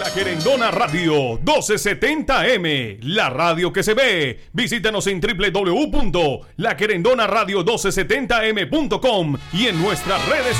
La Querendona Radio 1270M, la radio que se ve. Visítanos en www.laquerendonaradio1270m.com y en nuestras redes